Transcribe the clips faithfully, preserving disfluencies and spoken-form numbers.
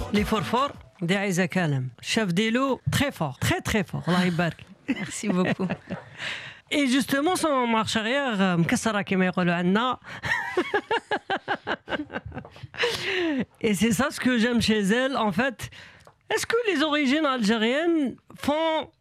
Les forts forts d'Aïza Kalem. Chef d'élo, très fort, très très fort. Allah يبارك. Merci beaucoup. Et justement, son marche arrière, مكسرة كما يقولوا عندنا. Et c'est ça ce que j'aime chez elle. En fait, est-ce que les origines algériennes font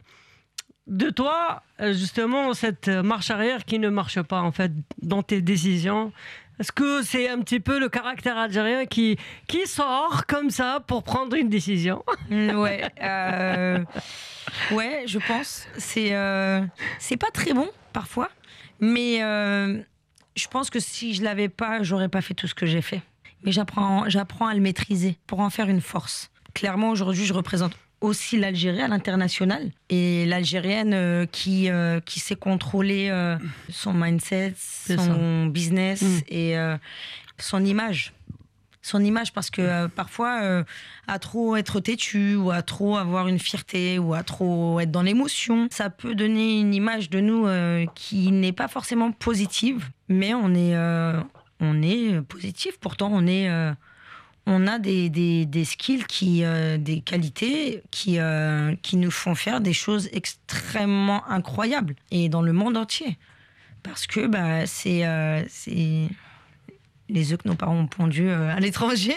de toi, justement, cette marche arrière qui ne marche pas, en fait, dans tes décisions? Est-ce que c'est un petit peu le caractère algérien qui, qui sort comme ça pour prendre une décision? Ouais, euh, ouais, je pense. C'est, euh, c'est pas très bon, parfois. Mais euh, je pense que si je l'avais pas, j'aurais pas fait tout ce que j'ai fait. Mais j'apprends, j'apprends à le maîtriser pour en faire une force. Clairement, aujourd'hui, je représente aussi l'Algérie à l'international, et l'Algérienne euh, qui euh, qui sait contrôler euh, son mindset, son business mmh. et euh, son image, son image parce que euh, parfois euh, à trop être têtu ou à trop avoir une fierté ou à trop être dans l'émotion, ça peut donner une image de nous euh, qui n'est pas forcément positive, mais on est euh, on est positif, pourtant on est euh, on a des, des, des skills, qui, euh, des qualités qui, euh, qui nous font faire des choses extrêmement incroyables. Et dans le monde entier. Parce que bah, c'est, euh, c'est les œufs que nos parents ont pondus euh, à l'étranger.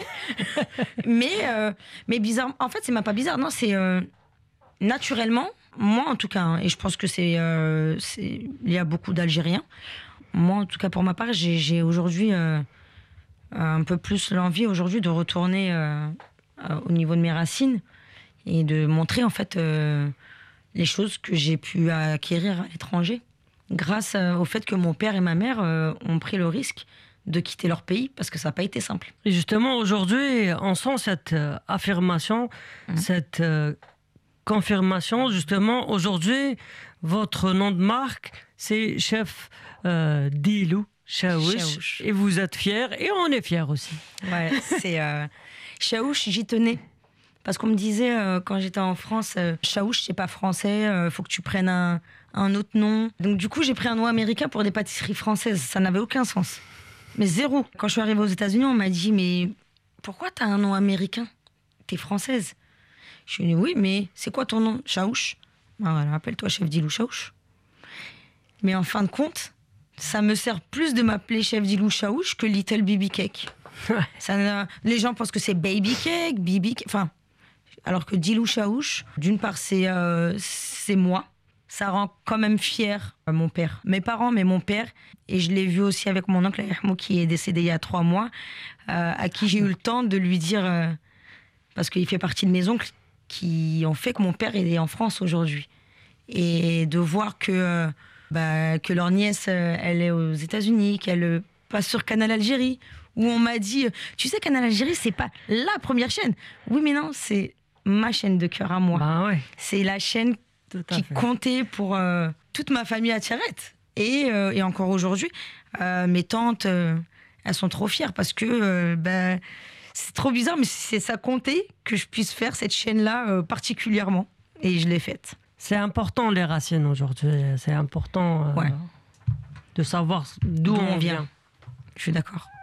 mais, euh, mais bizarre, en fait, c'est même pas bizarre. Non, c'est euh, naturellement, moi en tout cas, hein, et je pense que c'est, euh, c'est, il y a beaucoup d'Algériens. Moi, en tout cas, pour ma part, j'ai, j'ai aujourd'hui... Euh, un peu plus l'envie aujourd'hui de retourner euh, euh, au niveau de mes racines et de montrer en fait euh, les choses que j'ai pu acquérir à l'étranger grâce euh, au fait que mon père et ma mère euh, ont pris le risque de quitter leur pays parce que ça n'a pas été simple. Et justement aujourd'hui on sent cette euh, affirmation, mmh. cette euh, confirmation. Justement aujourd'hui votre nom de marque c'est Chef euh, Dilou Chaouch, et vous êtes fiers, et on est fiers aussi. Ouais, c'est euh, Chaouch, j'y tenais. Parce qu'on me disait, euh, quand j'étais en France, euh, Chaouch, c'est pas français, euh, faut que tu prennes un, un autre nom. Donc du coup, j'ai pris un nom américain pour des pâtisseries françaises. Ça n'avait aucun sens. Mais zéro. Quand je suis arrivée aux États-Unis, on m'a dit, mais pourquoi t'as un nom américain? T'es française. Je suis dit, oui, mais c'est quoi ton nom? Chaouch. Ah, voilà, appelle-toi Chef Dilou Chaouch. Mais en fin de compte, ça me sert plus de m'appeler Chef Dilou Chaouch que Little Baby Cake. Ça, les gens pensent que c'est Baby Cake, Bibi Cake, enfin, alors que Dilou Chaouch, d'une part, c'est, euh, c'est moi. Ça rend quand même fier euh, mon père. Mes parents, mais mon père. Et je l'ai vu aussi avec mon oncle Ahmo, qui est décédé il y a trois mois, euh, à qui j'ai eu le temps de lui dire, euh, parce qu'il fait partie de mes oncles qui ont fait que mon père est en France aujourd'hui. Et de voir que... Euh, Bah, que leur nièce, euh, elle est aux États-Unis, qu'elle euh, passe sur Canal Algérie, où on m'a dit, euh, tu sais, Canal Algérie, c'est pas la première chaîne. Oui, mais non, c'est ma chaîne de cœur à moi. Bah ouais. C'est la chaîne qui fait. comptait pour euh, toute ma famille à Tiaret. Et, euh, et encore aujourd'hui, euh, mes tantes, euh, elles sont trop fières parce que euh, bah, c'est trop bizarre, mais c'est ça comptait que je puisse faire cette chaîne-là euh, particulièrement. Et je l'ai faite. C'est important les racines aujourd'hui, c'est important euh, ouais. de savoir d'où, d'où on, on vient. vient. Je suis d'accord.